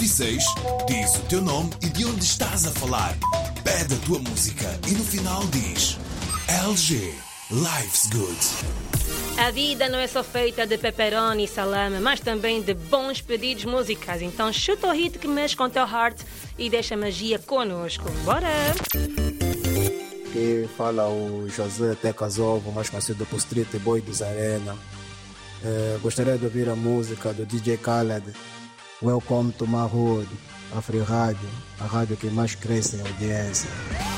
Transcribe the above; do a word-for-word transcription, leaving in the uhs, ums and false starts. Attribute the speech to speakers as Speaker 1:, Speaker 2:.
Speaker 1: e seis, diz o teu nome e de onde estás a falar. Pede a tua música e no final diz L G, Life's Good.
Speaker 2: A vida não é só feita de pepperoni e salame, mas também de bons pedidos musicais. Então chuta o hit que mexe com o teu heart e deixa a magia conosco. Bora!
Speaker 3: Aqui fala o José Tecasovo, mais conhecido por Street Boy dos Arena. É, gostaria de ouvir a música do D J Khaled, Welcome to my hood, a Free Rádio, a rádio que mais cresce em audiência.